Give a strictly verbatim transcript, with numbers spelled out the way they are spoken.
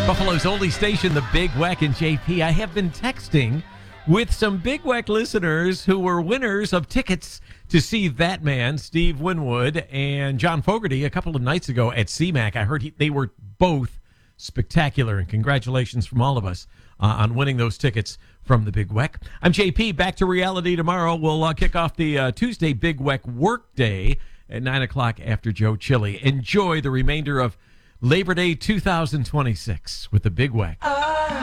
Buffalo's only station, the Big Weck and J P. I have been texting with some Big Weck listeners who were winners of tickets to see that man, Steve Winwood, and John Fogerty a couple of nights ago at C MAC. I heard he, they were both spectacular, and congratulations from all of us uh, on winning those tickets from the Big Weck. I'm J P. Back to reality tomorrow. We'll uh, kick off the uh, Tuesday Big Weck work day at nine o'clock after Joe Chili. Enjoy the remainder of Labor Day two thousand twenty-six with the Big Weck.